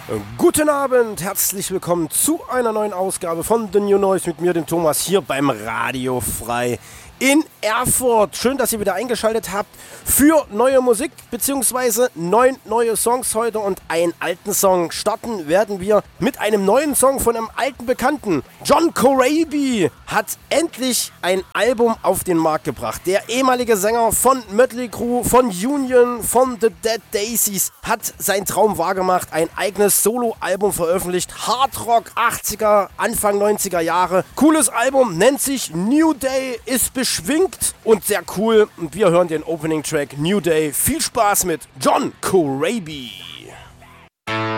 Guten Abend, herzlich willkommen zu einer neuen Ausgabe von The New Noise mit mir, dem Thomas, hier beim Radio Frei in Erfurt. Schön, dass ihr wieder eingeschaltet habt für neue Musik bzw. 9 neue Songs heute und einen alten Song. Starten werden wir mit einem neuen Song von einem alten Bekannten. John Corabi hat endlich ein Album auf den Markt gebracht. Der ehemalige Sänger von Mötley Crüe, von Union, von The Dead Daisies hat seinen Traum wahrgemacht, ein eigenes Solo-Album veröffentlicht. Hard Rock 80er, Anfang 90er Jahre. Cooles Album, nennt sich New Day, ist beschwingt und sehr cool. Und wir hören den Opening Track New Day. Viel Spaß mit John Corabi.